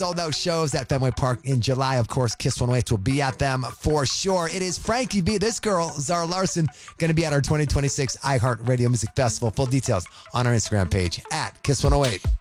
sold out shows at Fenway Park in July. Of course, Kiss 108 will be at them for sure. It is Frankie B. This girl, Zara Larson, going to be at our 2026 iHeart Radio Music Festival. Full details on our Instagram page at Kiss 108.